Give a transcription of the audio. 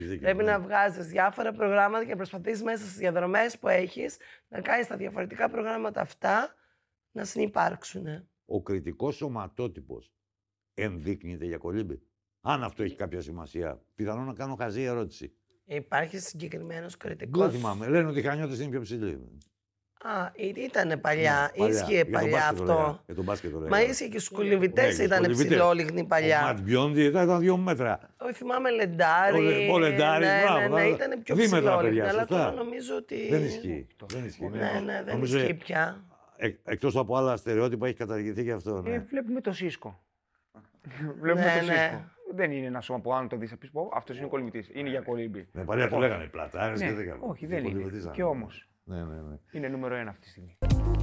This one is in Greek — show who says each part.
Speaker 1: Πρέπει να βγάζεις διάφορα προγράμματα και προσπαθείς μέσα στις διαδρομές που έχεις να κάνεις τα διαφορετικά προγράμματα αυτά να συνυπάρξουν.
Speaker 2: Ο κριτικός σωματότυπος ενδείκνυται για κολύμπη. Αν αυτό έχει κάποια σημασία. Πιθανόν να κάνω χαζή ερώτηση.
Speaker 1: Υπάρχει συγκεκριμένος κριτικός.
Speaker 2: Δεν θυμάμαι. Λένε ότι οι Χανιώτες είναι πιο ψηλοί.
Speaker 1: Ήτανε παλιά. Ίσχυε παλιά αυτό.
Speaker 2: Για τον μπάσκετ το λέγα.
Speaker 1: Μα ίσχυε και στους κολυμβητές ήταν ψηλόλιγνοι παλιά.
Speaker 2: Ο Ματ Μπιόντι ήταν 2 μέτρα.
Speaker 1: Όχι, θυμάμαι Λεντάρι.
Speaker 2: Ο Λεντάρι,
Speaker 1: ναι, ήταν πιο ψηλόλιγνοι. Αλλά τώρα νομίζω ότι.
Speaker 2: Δεν ισχύει.
Speaker 1: Ναι, δεν ισχύει πια.
Speaker 2: Εκτός από άλλα στερεότυπα έχει καταργηθεί και αυτό.
Speaker 3: Βλέπουμε το Σίσκο. Βλέπουμε το Σίσκο. Δεν είναι ένα σώμα που αν το δεις θα πεις πω αυτός είναι κολυμβητής. Είναι για κολύμπη.
Speaker 2: Παλιά το λέγανε πλατάρες και δεν
Speaker 3: όχι, δεν είναι. Και όμως. Είναι νούμερο 1 αυτή τη στιγμή.